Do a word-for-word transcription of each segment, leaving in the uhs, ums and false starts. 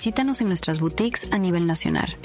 Visítanos en nuestras boutiques a nivel nacional.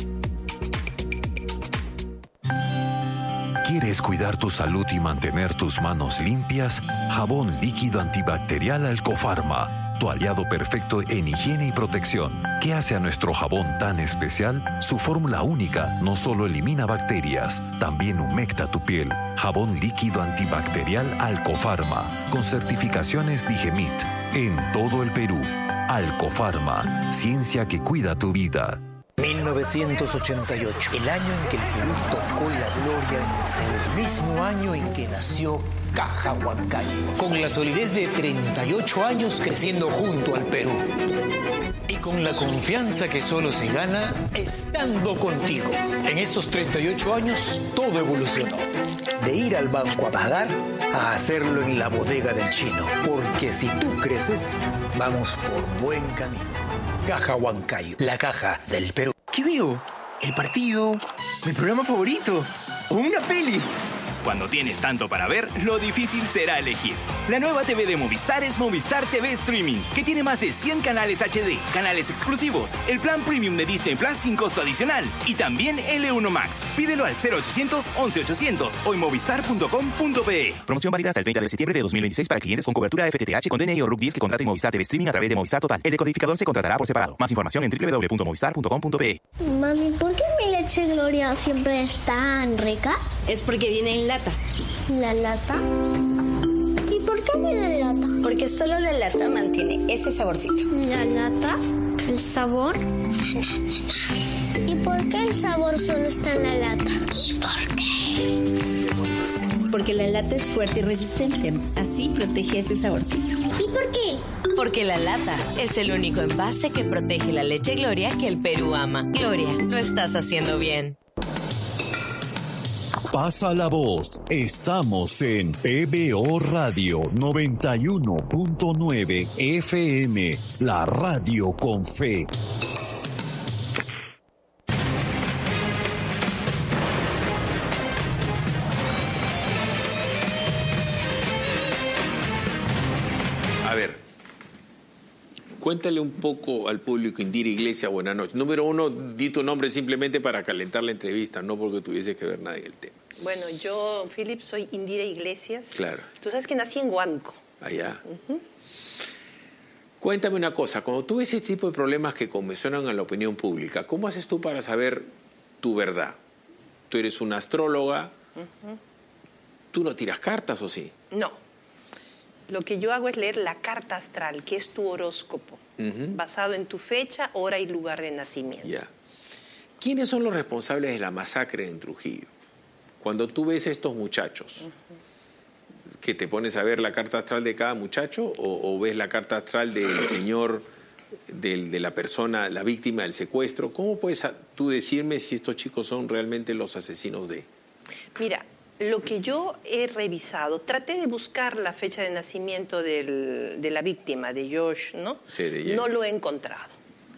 ¿Quieres cuidar tu salud y mantener tus manos limpias? Jabón líquido antibacterial Alcofarma, tu aliado perfecto en higiene y protección. ¿Qué hace a nuestro jabón tan especial? Su fórmula única no solo elimina bacterias, también humecta tu piel. Jabón líquido antibacterial Alcofarma, con certificaciones Digemit, en todo el Perú. Alcofarma, ciencia que cuida tu vida. mil novecientos ochenta y ocho, el año en que el Perú tocó la gloria en el cielo, el mismo año en que nació Caja Huancayo, con la solidez de treinta y ocho años creciendo junto al Perú. Y con la confianza que solo se gana estando contigo. En estos treinta y ocho años todo evolucionó. De ir al banco a pagar a hacerlo en la bodega del chino. Porque si tú creces, vamos por buen camino. Caja Huancayo, la caja del Perú. ¿Qué veo? ¿El partido? ¿Mi programa favorito? ¿O una peli? Cuando tienes tanto para ver, lo difícil será elegir. La nueva T V de Movistar es Movistar T V Streaming, que tiene más de cien canales H D, canales exclusivos, el plan premium de Disney Plus sin costo adicional y también L uno Max. Pídelo al cero ochocientos, once ochocientos o en movistar punto com punto pe. Promoción válida hasta el treinta de septiembre de dos mil veintiséis para clientes con cobertura F T T H con D N I o R U C diez que contraten Movistar T V Streaming a través de Movistar Total. El decodificador se contratará por separado. Más información en doble u doble u doble u punto movistar punto com punto pe. Mami, ¿por qué mi leche Gloria siempre es tan rica? Es porque viene en lata. ¿La lata? ¿Y por qué viene en lata? Porque solo la lata mantiene ese saborcito. ¿La lata? ¿El sabor? ¿Y por qué el sabor solo está en la lata? ¿Y por qué? Porque la lata es fuerte y resistente. Así protege ese saborcito. ¿Y por qué? Porque la lata es el único envase que protege la leche Gloria que el Perú ama. Gloria, lo estás haciendo bien. Pasa la voz. Estamos en P B O Radio noventa y uno punto nueve F M, la radio con fe. A ver, cuéntale un poco al público, Indira Iglesias, buenas noches. Número uno, di tu nombre simplemente para calentar la entrevista, no porque tuviese que ver nada en el tema. Bueno, yo, Philip, soy Indira Iglesias. Claro. Tú sabes que nací en Huánuco. Allá. Uh-huh. Cuéntame una cosa, cuando tú ves ese tipo de problemas que conmocionan a la opinión pública, ¿cómo haces tú para saber tu verdad? Tú eres una astróloga, uh-huh. ¿Tú no tiras cartas o sí? No. Lo que yo hago es leer la carta astral, que es tu horóscopo, uh-huh. basado en tu fecha, hora y lugar de nacimiento. Ya. ¿Quiénes son los responsables de la masacre en Trujillo? Cuando tú ves a estos muchachos, uh-huh. ¿que te pones a ver la carta astral de cada muchacho o, o ves la carta astral del señor, del, de la persona, la víctima del secuestro? ¿Cómo puedes tú decirme si estos chicos son realmente los asesinos de...? Mira, lo que yo he revisado, traté de buscar la fecha de nacimiento del, de la víctima, de Josh, ¿no? Sí, de James. No lo he encontrado.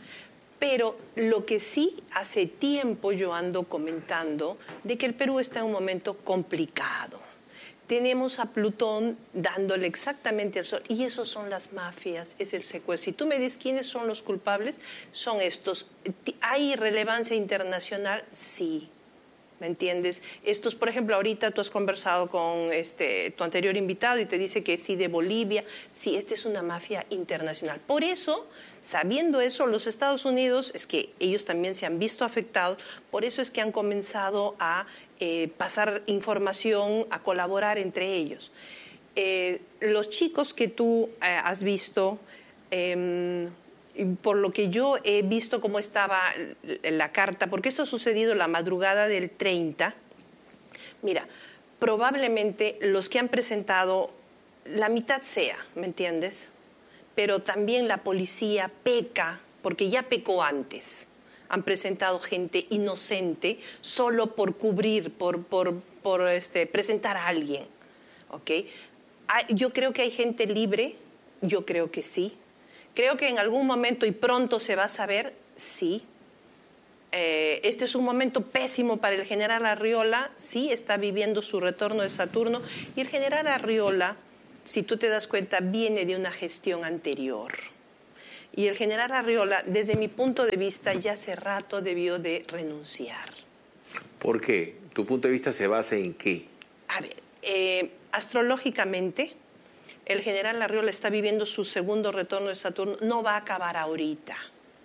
Pero lo que sí, hace tiempo yo ando comentando de que el Perú está en un momento complicado. Tenemos a Plutón dándole exactamente al sol, y esos son las mafias, es el secuestro. Si tú me dices quiénes son los culpables, son estos. ¿Hay relevancia internacional? Sí. ¿Me entiendes? Estos, por ejemplo, ahorita tú has conversado con este, tu anterior invitado y te dice que sí, de Bolivia. Sí, esta es una mafia internacional. Por eso, sabiendo eso, los Estados Unidos, es que ellos también se han visto afectados, por eso es que han comenzado a eh, pasar información, a colaborar entre ellos. Eh, los chicos que tú eh, has visto... Eh, por lo que yo he visto cómo estaba la carta, porque esto ha sucedido la madrugada del treinta, mira, probablemente los que han presentado, la mitad sea, ¿me entiendes? Pero también la policía peca, porque ya pecó antes. Han presentado gente inocente solo por cubrir, por, por, por este, presentar a alguien, ¿ok? Yo creo que hay gente libre, yo creo que sí. Creo que en algún momento, y pronto se va a saber, sí. Eh, este es un momento pésimo para el general Arriola, sí, está viviendo su retorno de Saturno. Y el general Arriola, si tú te das cuenta, viene de una gestión anterior. Y el general Arriola, desde mi punto de vista, ya hace rato debió de renunciar. ¿Por qué? ¿Tu punto de vista se basa en qué? A ver, eh, astrológicamente, el general Arriola está viviendo su segundo retorno de Saturno, no va a acabar ahorita.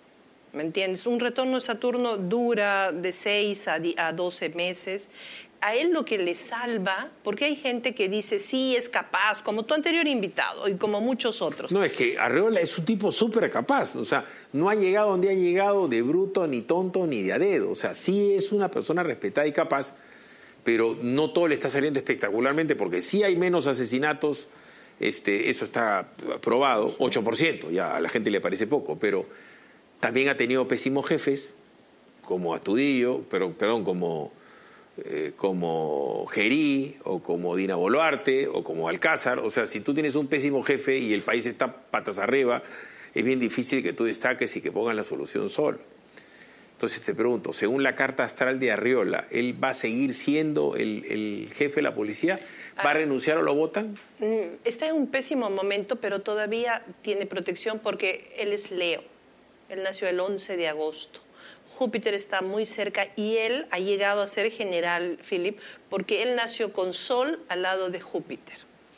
¿Me entiendes? Un retorno de Saturno dura de seis a doce meses. A él lo que le salva, porque hay gente que dice, sí, es capaz, como tu anterior invitado y como muchos otros. No, es que Arriola es un tipo súper capaz. O sea, no ha llegado donde ha llegado de bruto, ni tonto, ni de a dedo. O sea, sí es una persona respetada y capaz, pero no todo le está saliendo espectacularmente, porque sí hay menos asesinatos, este, eso está probado, ocho por ciento, ya a la gente le parece poco, pero también ha tenido pésimos jefes, como Astudillo, pero, perdón, como, eh, como Gerí, o como Dina Boluarte, o como Alcázar. O sea, si tú tienes un pésimo jefe y el país está patas arriba, es bien difícil que tú destaques y que pongas la solución solo. Entonces te pregunto, según la carta astral de Arriola, ¿él va a seguir siendo el, el jefe de la policía? ¿Va a renunciar o lo votan? Está en un pésimo momento, pero todavía tiene protección porque él es Leo. Él nació el once de agosto. Júpiter está muy cerca y él ha llegado a ser general, Philip, porque él nació con Sol al lado de Júpiter.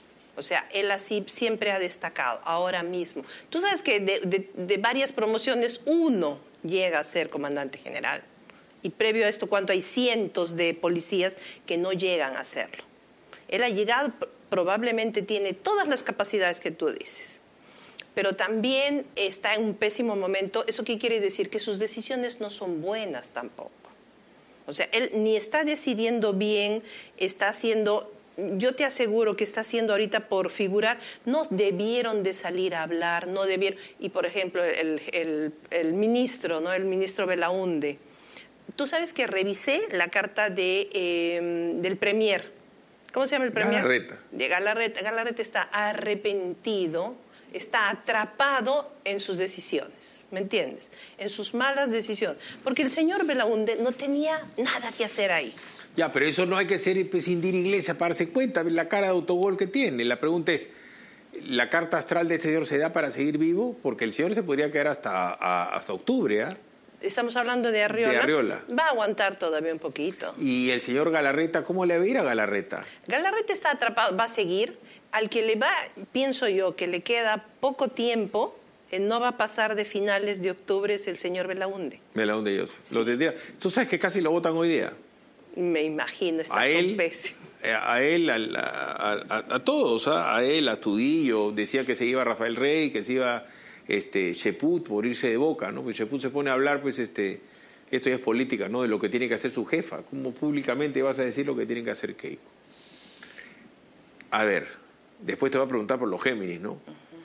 O sea, él así siempre ha destacado, ahora mismo. Tú sabes que de, de, de varias promociones, uno llega a ser comandante general. Y previo a esto, ¿cuánto? Hay cientos de policías que no llegan a serlo. Él ha llegado, probablemente tiene todas las capacidades que tú dices. Pero también está en un pésimo momento. ¿Eso qué quiere decir? Que sus decisiones no son buenas tampoco. O sea, él ni está decidiendo bien, está haciendo... Yo te aseguro que está haciendo ahorita por figurar. No debieron de salir a hablar, no debieron... Y, por ejemplo, el, el, el ministro, ¿no? El ministro Belaunde. Tú sabes que revisé la carta de, eh, del premier. ¿Cómo se llama el premier? Galarreta. De Galarreta. Galarreta está arrepentido, está atrapado en sus decisiones, ¿me entiendes? En sus malas decisiones. Porque el señor Belaunde no tenía nada que hacer ahí. Ya, pero eso no hay que ser prescindir iglesia para darse cuenta, la cara de autogol que tiene. La pregunta es, ¿la carta astral de este señor se da para seguir vivo? Porque el señor se podría quedar hasta, a, hasta octubre, ¿ah? ¿eh? Estamos hablando de Arriola. De Arriola. Va a aguantar todavía un poquito. ¿Y el señor Galarreta, cómo le va a ir a Galarreta? Galarreta está atrapado, va a seguir. Al que le va, pienso yo, que le queda poco tiempo, eh, no va a pasar de finales de octubre, es el señor Belaunde. Belaunde, yo sé. Sí. Lo tendría. Tú sabes que casi lo votan hoy día. Me imagino, está a él, pésimo. A él, a, a, a, a todos, ¿ah? A él, a Astudillo, decía que se iba Rafael Rey, que se iba este, Cheput por irse de Boca, ¿no? Pues Cheput se pone a hablar, pues este, esto ya es política, ¿no? De lo que tiene que hacer su jefa. ¿Cómo públicamente vas a decir lo que tiene que hacer Keiko? A ver, después te voy a preguntar por los Géminis, ¿no? Uh-huh.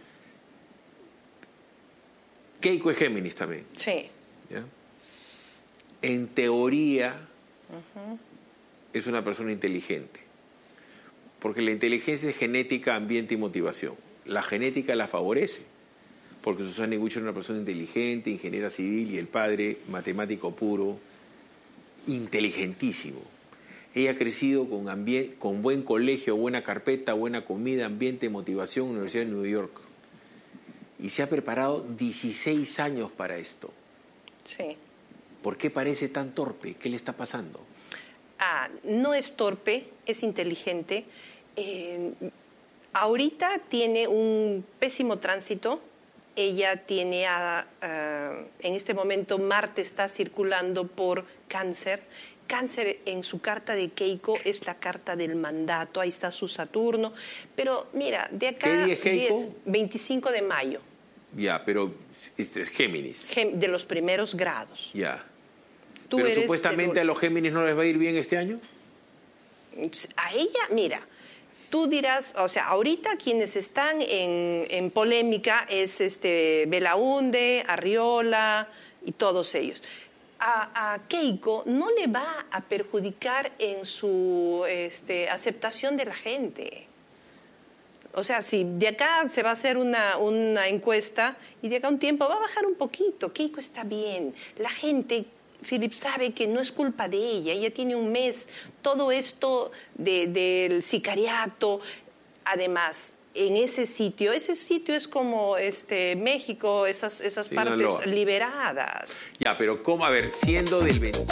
Keiko es Géminis también. Sí. ¿Ya? En teoría... Uh-huh. Es una persona inteligente, porque la inteligencia es genética, ambiente y motivación. La genética la favorece, porque Susana Iguchi era una persona inteligente, ingeniera civil, y el padre, matemático puro, inteligentísimo. Ella ha crecido con, ambien- con buen colegio, buena carpeta, buena comida, ambiente, motivación, Universidad de New York. Y se ha preparado dieciséis años para esto. Sí. ¿Por qué parece tan torpe? ¿Qué le está pasando? Ah, no es torpe, es inteligente. Eh, ahorita tiene un pésimo tránsito. Ella tiene, a, a, en este momento, Marte está circulando por Cáncer. Cáncer en su carta de Keiko es la carta del mandato, ahí está su Saturno. Pero mira, de acá... ¿Qué día es Keiko? diez, veinticinco de mayo. Ya, pero es, es Géminis. Gem, de los primeros grados. Ya. Pero supuestamente a los Géminis no les va a ir bien este año. A ella, mira, tú dirás, o sea, ahorita quienes están en, en polémica es este Belaunde, Arriola y todos ellos. A, a Keiko no le va a perjudicar en su este, aceptación de la gente. O sea, si de acá se va a hacer una, una encuesta y de acá a un tiempo va a bajar un poquito, Keiko está bien, la gente... Philip sabe que no es culpa de ella, ella tiene un mes, todo esto de, del sicariato. Además, en ese sitio. Ese sitio es como este, México, esas, esas Sinaloa. partes liberadas. Ya, pero ¿cómo? A ver, siendo del veinte...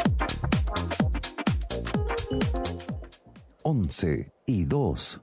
once y dos.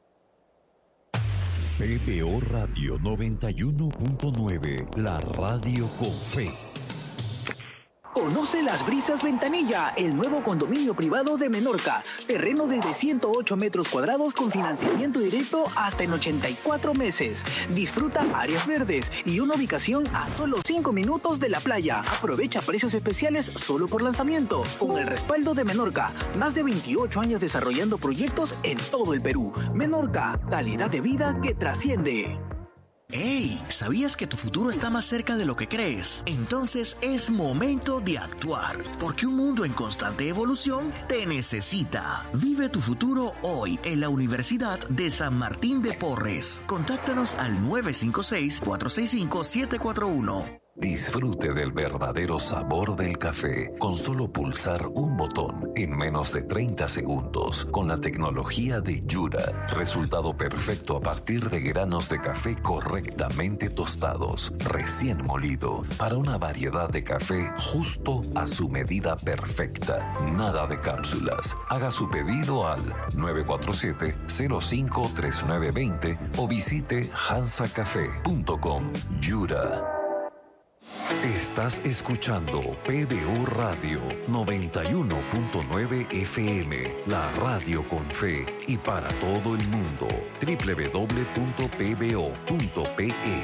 P B O Radio noventa y uno punto nueve, la radio con fe. Conoce Las Brisas Ventanilla, el nuevo condominio privado de Menorca. Terreno desde ciento ocho metros cuadrados con financiamiento directo hasta en ochenta y cuatro meses. Disfruta áreas verdes y una ubicación a solo cinco minutos de la playa. Aprovecha precios especiales solo por lanzamiento. Con el respaldo de Menorca, más de veintiocho años desarrollando proyectos en todo el Perú. Menorca, calidad de vida que trasciende. ¡Hey! ¿Sabías que tu futuro está más cerca de lo que crees? Entonces es momento de actuar, porque un mundo en constante evolución te necesita. Vive tu futuro hoy en la Universidad de San Martín de Porres. Contáctanos al nueve cinco seis, cuatro seis cinco, siete cuatro uno. Disfrute del verdadero sabor del café con solo pulsar un botón en menos de treinta segundos con la tecnología de Yura. Resultado perfecto a partir de granos de café correctamente tostados, recién molido, para una variedad de café justo a su medida perfecta. Nada de cápsulas. Haga su pedido al nueve cuatro siete, cero cinco, tres nueve dos cero o visite hansa café punto com. Yura. Estás escuchando P B O Radio noventa y uno punto nueve F M, la radio con fe y para todo el mundo. doble u doble u doble u punto p b o punto p e.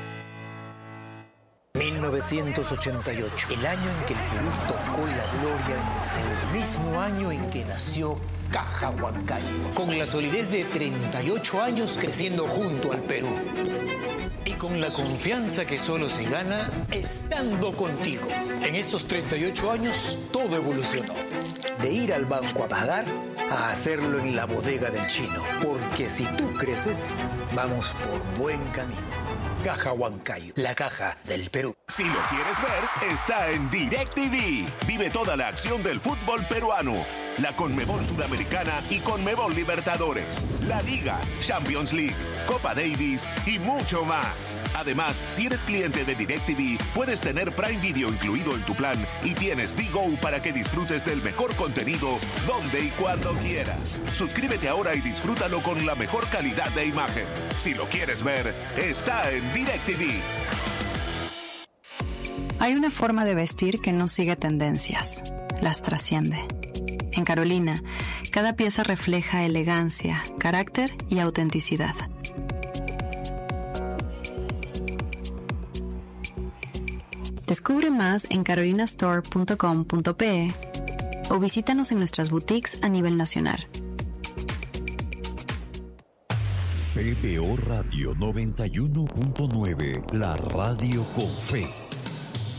mil novecientos ochenta y ocho, el año en que el Perú tocó la gloria en Seúl, mismo año en que nació Caja Huancayo, con la solidez de treinta y ocho años creciendo junto al Perú. Y con la confianza que solo se gana estando contigo. En estos treinta y ocho años todo evolucionó. De ir al banco a pagar a hacerlo en la bodega del chino. Porque si tú creces, vamos por buen camino. Caja Huancayo, la caja del Perú. Si lo quieres ver, está en DirecTV. Vive toda la acción del fútbol peruano. La Conmebol Sudamericana y Conmebol Libertadores, la Liga, Champions League, Copa Davis y mucho más. Además, si eres cliente de DirecTV, puedes tener Prime Video incluido en tu plan y tienes D-Go para que disfrutes del mejor contenido donde y cuando quieras. Suscríbete ahora y disfrútalo con la mejor calidad de imagen. Si lo quieres ver, está en DirecTV. Hay una forma de vestir que no sigue tendencias, las trasciende. En Carolina, cada pieza refleja elegancia, carácter y autenticidad. Descubre más en carolina store punto com punto p e o visítanos en nuestras boutiques a nivel nacional. P B O Radio noventa y uno punto nueve, la radio con fe.